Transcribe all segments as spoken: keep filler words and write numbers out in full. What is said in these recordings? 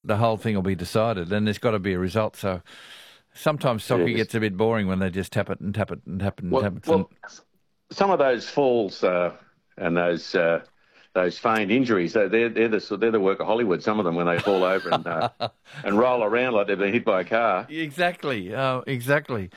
the whole thing will be decided, and there's got to be a result. So sometimes soccer Yes. gets a bit boring when they just tap it and tap it and tap it and Well, tap it. well, some of those falls uh, and those uh, those feigned injuries, they're they're they're the they're the work of Hollywood. Some of them when they fall over and uh, and roll around like they've been hit by a car. Exactly, uh, exactly.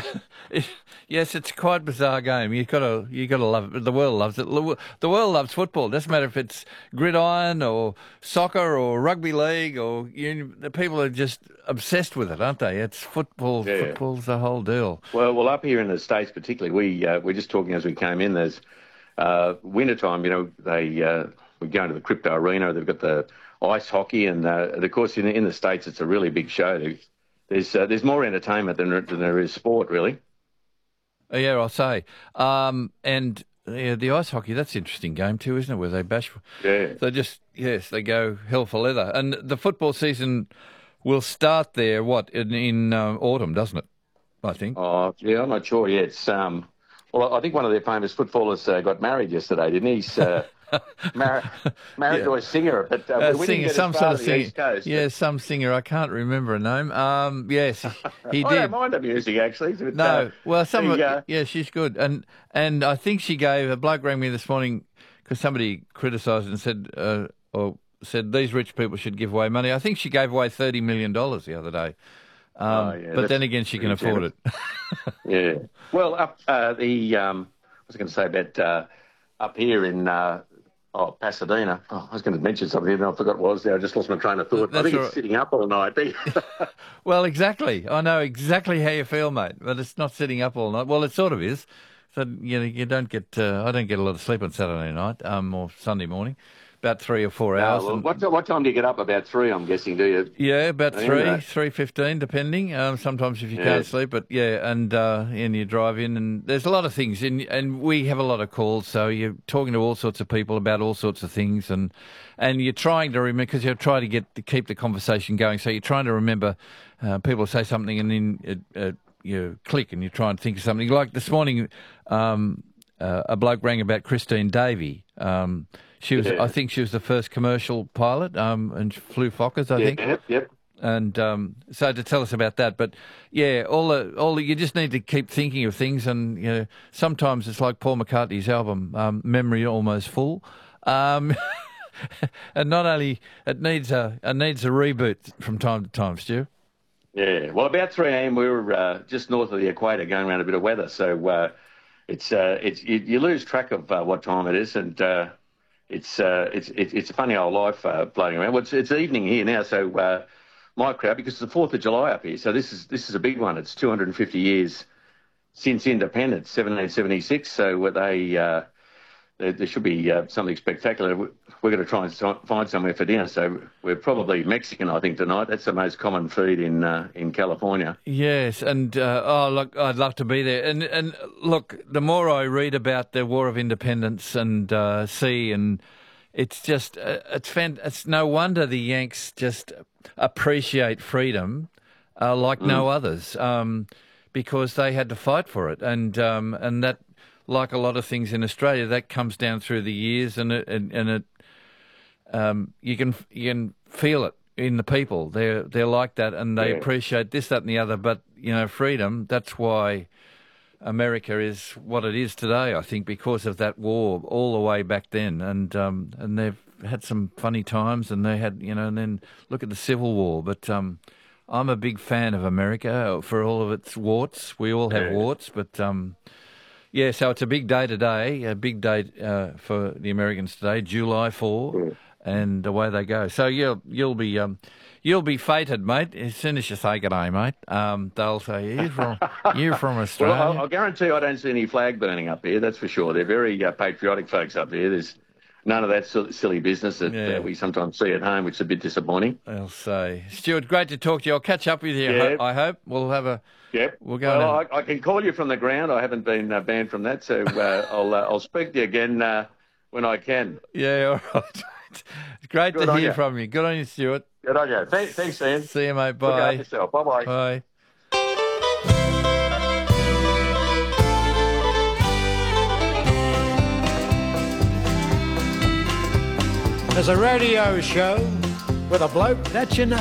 Yes, it's quite a bizarre game. You got to, you got to love it. The world loves it. The world loves football. It doesn't matter if it's gridiron or soccer or rugby league or you, the people are just obsessed with it, aren't they? It's football. Yeah. Football's the whole deal. Well, well, up here in the States, particularly, we uh, we're just talking as we came in. There's uh, wintertime. You know, they uh, we go into the crypto arena. They've got the ice hockey, and uh, of course, in, in the States, it's a really big show. There's uh, there's more entertainment than than there is sport, really. Yeah, I'll say. Um, and yeah, the ice hockey, that's an interesting game too, isn't it? Where they bash. Yeah. They just, yes, they go hell for leather. And the football season will start there, what, in, in uh, autumn, doesn't it? I think. Oh, yeah, I'm not sure yet. It's, um, well, I think one of their famous footballers uh, got married yesterday, didn't he? He's uh, mar- married Yeah. to a singer, but uh, Uh, we didn't singer, get as some far sort to of the singer. East Coast. Yeah, some singer. I can't remember her name. Um, yes, he I did. don't mind the music, actually. But, No, uh, well, some of the, uh, yeah, she's good, and and I think she gave a bloke rang me this morning because somebody criticised and said uh, or said these rich people should give away money. I think she gave away thirty million dollars the other day, um, Oh, yeah, but that's then again, she can pretty afford it. yeah. Well, up uh, the um, what was I going to say about uh, up here in uh, oh Pasadena? Oh, I was going to mention something, and I forgot what it was. There, I just lost my train of thought. I That's think all it's right. sitting up all night. Well, exactly. I know exactly how you feel, mate. But it's not sitting up all night. Well, it sort of is. So you know, you don't get. Uh, I don't get a lot of sleep on Saturday night, um, or Sunday morning, about three or four hours. Oh, well, and- what, what time do you get up? About three, I'm guessing, do you? Yeah, about Oh, three, yeah. three fifteen, depending. Um, sometimes if you Yeah. can't sleep, but yeah, and uh, and you drive in, and there's a lot of things, and and we have a lot of calls, so you're talking to all sorts of people about all sorts of things, and and you're trying to remember because you're trying to get to keep the conversation going, so you're trying to remember. Uh, people say something, and then it, uh, you click, and you try and think of something. Like this morning, um, uh, a bloke rang about Christine Davey. Um, She was, Yeah. I think, she was the first commercial pilot, um, and flew Fokkers, I Yeah, think. Yep, yep. And um, so to tell us about that, but yeah, all the, all the, you just need to keep thinking of things, and you know, sometimes it's like Paul McCartney's album, um, "Memory Almost Full," um, and not only it needs a it needs a reboot from time to time, Stu. Yeah. Well, about three a.m. we were uh, just north of the equator, going around a bit of weather. So uh, it's uh, it's you, you lose track of uh, what time it is, and uh, it's uh, it's it's it's a funny old life uh, floating around. Well, it's, it's evening here now, so uh, my crowd, because it's the Fourth of July up here, so this is this is a big one. It's two hundred fifty years since independence, seventeen seventy-six. So they uh, there, there should be uh, something spectacular. We're going to try and so- find somewhere for dinner. So we're probably Mexican, I think, tonight. That's the most common food in uh, in California. Yes, and uh, oh, look, I'd love to be there. And and look, the more I read about the War of Independence and uh, see, and it's just uh, it's fan- It's no wonder the Yanks just appreciate freedom uh, like Mm. no others, um, because they had to fight for it, and um, and that, like a lot of things in Australia, that comes down through the years, and it and, and it um, you can you can feel it in the people. They're they're like that, and they Yeah. appreciate this, that, and the other. But you know, freedom. That's why America is what it is today. I think because of that war all the way back then, and um, and they've had some funny times, and they had you know, and then look at the Civil War. But um, I'm a big fan of America for all of its warts. We all have Yeah. warts, but um, yeah. So it's a big day today, a big day uh, for the Americans today, July fourth. Yeah. And away they go. So you'll you'll be um, you'll be fated, mate. As soon as you say good day, mate, um, they'll say you're from you're from Australia. Well, I'll, I'll guarantee I don't see any flag burning up here. That's for sure. They're very uh, patriotic folks up here. There's none of that silly, silly business that Yeah. uh, we sometimes see at home, which is a bit disappointing. They'll say, Stuart, great to talk to you. I'll catch up with you. Yeah. I hope we'll have a. Yep. We'll go well, and I, I can call you from the ground. I haven't been uh, banned from that, so uh, I'll uh, I'll speak to you again uh, when I can. Yeah, all right. It's great Good to on hear you. from you. Good on you, Stuart. Good on you. Thanks, thanks, Ian. See you, mate. Look after Bye. yourself. Bye-bye. Bye. There's a radio show with a bloke that you know.